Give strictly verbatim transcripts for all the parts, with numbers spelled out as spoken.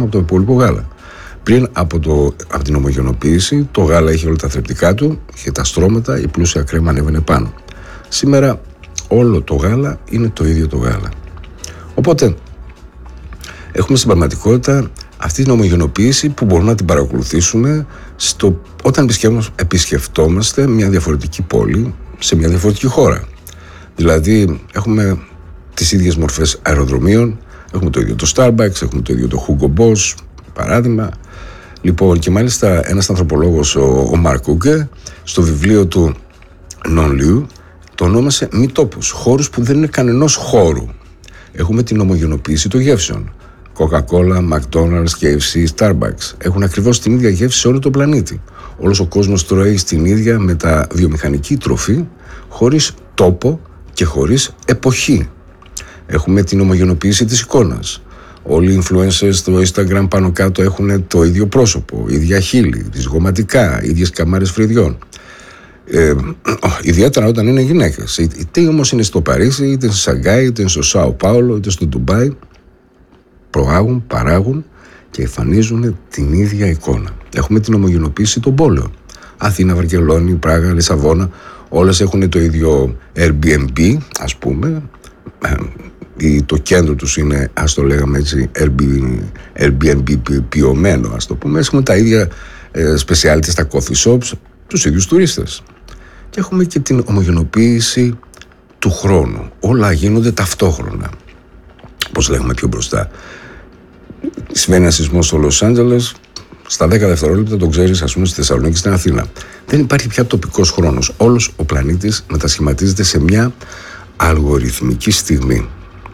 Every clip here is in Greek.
από το υπόλοιπο γάλα. Πριν από, το, από την ομογενοποίηση, το γάλα είχε όλα τα θρεπτικά του, είχε τα στρώματα, η πλούσια κρέμα ανέβαινε πάνω. Σήμερα όλο το γάλα είναι το ίδιο το γάλα. Οπότε έχουμε στην πραγματικότητα αυτή την ομογενοποίηση που μπορούμε να την παρακολουθήσουμε στο, όταν επισκεφτόμαστε μια διαφορετική πόλη σε μια διαφορετική χώρα. Δηλαδή έχουμε τις ίδιες μορφές αεροδρομίων, έχουμε το ίδιο το Starbucks, έχουμε το ίδιο το Hugo Boss, παράδειγμα. Λοιπόν, και μάλιστα ένας ανθρωπολόγος, ο, ο Μαρκ Ούγκε, στο βιβλίο του Non-Lieu, το ονόμασε μη τόπους, χώρους που δεν είναι κανενός χώρου. Έχουμε την ομογενοποίηση των γεύσεων. Coca-Cola, McDonald's, κέι εφ σι, Starbucks έχουν ακριβώς την ίδια γεύση σε όλο τον πλανήτη. Όλος ο κόσμος τρώει στην ίδια μεταβιομηχανική τροφή, χωρίς τόπο και χωρίς εποχή. Έχουμε την ομογενοποίηση της εικόνας. Όλοι οι influencers στο Instagram πάνω κάτω έχουν το ίδιο πρόσωπο, ίδια χείλη, ζυγωματικά, ίδιες καμάρες φρυδιών. Ε, ιδιαίτερα όταν είναι γυναίκες. Είτε όμως είναι στο Παρίσι, είτε στο Σαγκάι, είτε στο Σάο Πάολο, είτε στο Ντουμπάι, προάγουν, παράγουν και εμφανίζουν την ίδια εικόνα. Έχουμε την ομογενοποίηση των πόλεων. Αθήνα, Βαρκελόνη, Πράγα, Λισαβόνα, όλες έχουν το ίδιο Airbnb, ας πούμε. Το κέντρο τους είναι, ας το λέγαμε έτσι, Airbnb ποιωμένο, ας το πούμε. Έχουμε τα ίδια specialties στα coffee shops, τους ίδιους τουρίστες. Και έχουμε και την ομογενοποίηση του χρόνου. Όλα γίνονται ταυτόχρονα. Πώς λέγουμε πιο μπροστά. Συμβαίνει ένα σεισμό στο Λος Άντζελες, στα δέκα δευτερόλεπτα τον ξέρεις, ας πούμε, στη Θεσσαλονίκη, στην Αθήνα. Δεν υπάρχει πια τοπικός χρόνος. Όλος ο πλανήτης μετασχηματίζεται σε μια αλγοριθμική στιγμή.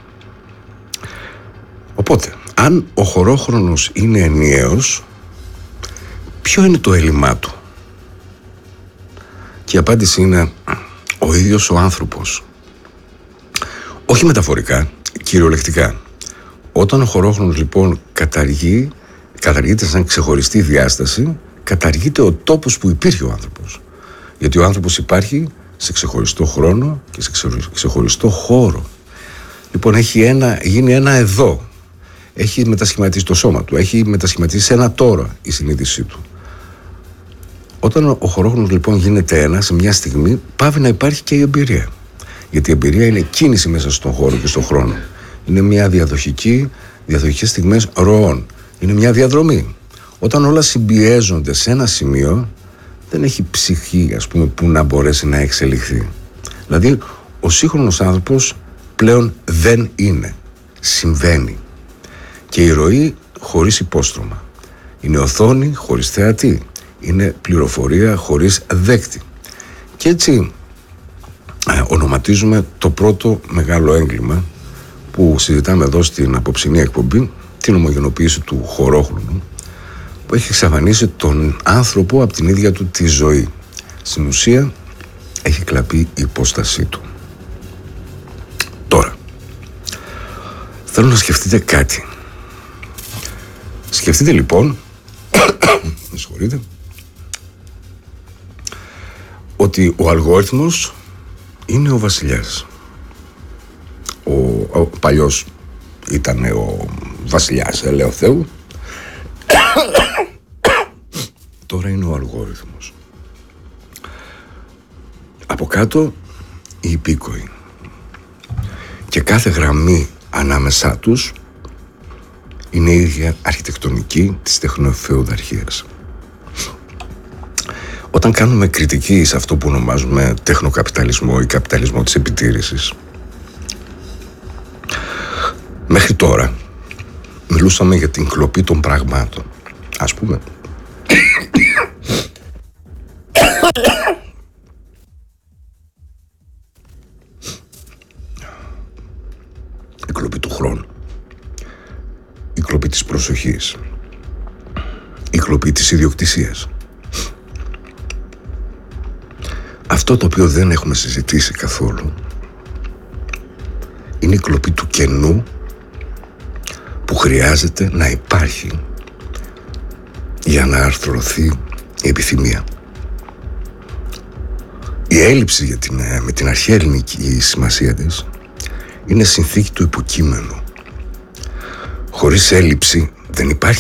Οπότε, αν ο χωρόχρονος είναι ενιαίος, ποιο είναι το έλλειμμά του? Και η απάντηση είναι ο ίδιος ο άνθρωπος. Όχι μεταφορικά, κυριολεκτικά. Όταν ο χωρόχρονος λοιπόν καταργεί, καταργείται σαν ξεχωριστή διάσταση, καταργείται ο τόπος που υπήρχε ο άνθρωπος. Γιατί ο άνθρωπος υπάρχει σε ξεχωριστό χρόνο και σε ξεχωριστό χώρο. Λοιπόν, έχει ένα, γίνει ένα εδώ. Έχει μετασχηματίσει το σώμα του, έχει μετασχηματίσει σε ένα τώρα η συνείδησή του. Όταν ο χωρόχρονος λοιπόν γίνεται ένα, σε μια στιγμή πάβει να υπάρχει και η εμπειρία. Γιατί η εμπειρία είναι κίνηση μέσα στον χώρο και στον χρόνο. Είναι μια διαδοχική, διαδοχικές στιγμές ροών. Είναι μια διαδρομή. Όταν όλα συμπιέζονται σε ένα σημείο, δεν έχει ψυχή, ας πούμε, που να μπορέσει να εξελιχθεί. Δηλαδή, ο σύγχρονος άνθρωπος πλέον δεν είναι. Συμβαίνει. Και η ροή χωρίς υπόστρωμα. Είναι οθόνη χωρίς θεατή. Είναι πληροφορία χωρίς δέκτη. Και έτσι ε, ονοματίζουμε το πρώτο μεγάλο έγκλημα που συζητάμε εδώ στην απόψινή εκπομπή, την ομογενοποίηση του χωρόχρονου, που έχει εξαφανίσει τον άνθρωπο από την ίδια του τη ζωή. Στην ουσία έχει κλαπεί η υπόστασή του. Τώρα, θέλω να σκεφτείτε κάτι. Σκεφτείτε λοιπόν, με συγχωρείτε, ότι ο αλγόριθμος είναι ο βασιλιάς. Ο, ο παλιός ήταν ο βασιλιάς ελαιοθέου. Τώρα είναι ο αλγόριθμος. Από κάτω οι υπήκοοι. Και κάθε γραμμή ανάμεσά τους είναι η ίδια αρχιτεκτονική της τεχνοφεουδαρχίας. Όταν κάνουμε κριτική σε αυτό που ονομάζουμε τεχνοκαπιταλισμό ή καπιταλισμό της επιτήρησης, μέχρι τώρα μιλούσαμε για την κλοπή των πραγμάτων. Ας πούμε, η κλοπή του χρόνου, η κλοπή της προσοχής, η κλοπή της ιδιοκτησίας. Αυτό το οποίο δεν έχουμε συζητήσει καθόλου είναι η κλοπή του κενού που χρειάζεται να υπάρχει για να αρθρωθεί η επιθυμία. Η έλλειψη για την, με την αρχαία ελληνική σημασία της είναι συνθήκη του υποκείμενου. Χωρίς έλλειψη δεν υπάρχει